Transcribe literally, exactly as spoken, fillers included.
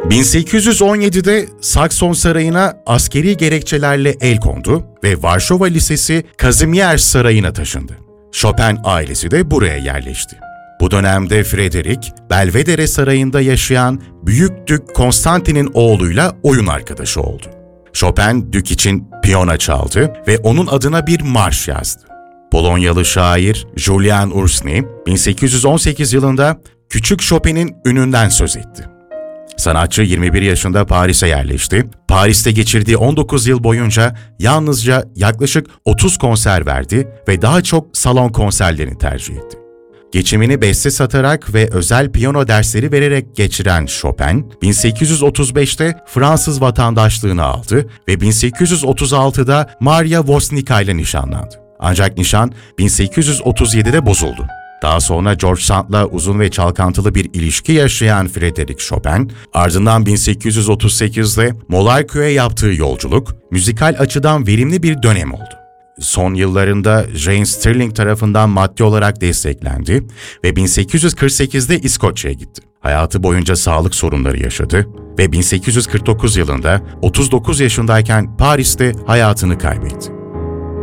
bin sekiz yüz on yedide Sakson Sarayı'na askeri gerekçelerle el kondu ve Varşova Lisesi Kazimier Sarayı'na taşındı. Chopin ailesi de buraya yerleşti. Bu dönemde Frederick, Belvedere Sarayı'nda yaşayan Büyük Dük Konstantin'in oğluyla oyun arkadaşı oldu. Chopin, Dük için piyano çaldı ve onun adına bir marş yazdı. Polonyalı şair Julian Ursny, bin sekiz yüz on sekiz yılında Küçük Chopin'in ününden söz etti. Sanatçı yirmi bir yaşında Paris'e yerleşti. Paris'te geçirdiği on dokuz yıl boyunca yalnızca yaklaşık otuz konser verdi ve daha çok salon konserlerini tercih etti. Geçimini beste satarak ve özel piyano dersleri vererek geçiren Chopin, bin sekiz yüz otuz beşte Fransız vatandaşlığını aldı ve bin sekiz yüz otuz altıda Maria Woznicka ile nişanlandı. Ancak nişan bin sekiz yüz otuz yedide bozuldu. Daha sonra George Sand'la uzun ve çalkantılı bir ilişki yaşayan Frédéric Chopin, ardından bin sekiz yüz otuz sekizde Monaco'ya yaptığı yolculuk, müzikal açıdan verimli bir dönem oldu. Son yıllarında Jane Stirling tarafından maddi olarak desteklendi ve bin sekiz yüz kırk sekizde İskoçya'ya gitti. Hayatı boyunca sağlık sorunları yaşadı ve bin sekiz yüz kırk dokuz yılında otuz dokuz yaşındayken Paris'te hayatını kaybetti.